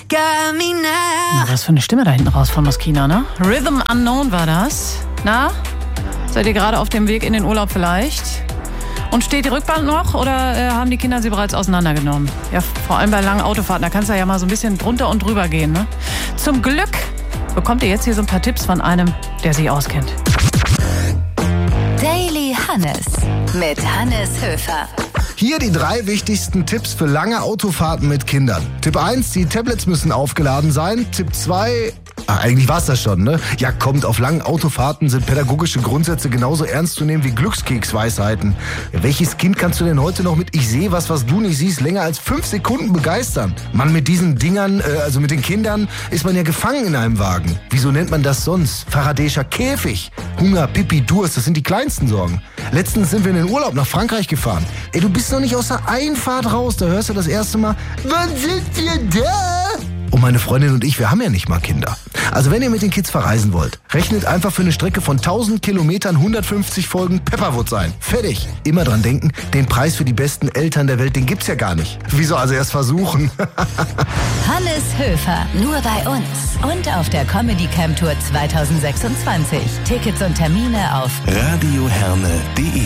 got me now. Na, was für eine Stimme da hinten raus von Moschino, ne? Rhythm Unknown war das. Na? Seid ihr gerade auf dem Weg in den Urlaub vielleicht? Und steht die Rückbank noch oder haben die Kinder sie bereits auseinandergenommen? Ja, vor allem bei langen Autofahrten, da kannst du ja mal so ein bisschen drunter und drüber gehen, ne? Zum Glück bekommt ihr jetzt hier so ein paar Tipps von einem, der sich auskennt. Daily Hannes mit Hannes Höfer. Hier die 3 wichtigsten Tipps für lange Autofahrten mit Kindern. Tipp 1, die Tablets müssen aufgeladen sein. Tipp 2, eigentlich war's das schon, ne? Ja, kommt, auf langen Autofahrten sind pädagogische Grundsätze genauso ernst zu nehmen wie Glückskeksweisheiten. Ja, welches Kind kannst du denn heute noch mit Ich sehe was du nicht siehst, länger als 5 Sekunden begeistern? Mann, mit diesen Dingern, also mit den Kindern, ist man ja gefangen in einem Wagen. Wieso nennt man das sonst? Faradäischer Käfig. Hunger, Pipi, Durst, das sind die kleinsten Sorgen. Letztens sind wir in den Urlaub nach Frankreich gefahren. Ey, du bist noch nicht aus der Einfahrt raus, da hörst du das erste Mal, wann sind wir da? Und meine Freundin und ich, wir haben ja nicht mal Kinder. Also wenn ihr mit den Kids verreisen wollt, rechnet einfach für eine Strecke von 1000 Kilometern 150 Folgen Pepperwood ein. Fertig. Immer dran denken, den Preis für die besten Eltern der Welt, den gibt's ja gar nicht. Wieso also erst versuchen? Hannes Höfer, nur bei uns und auf der Comedy Camp Tour 2026. Tickets und Termine auf radioherne.de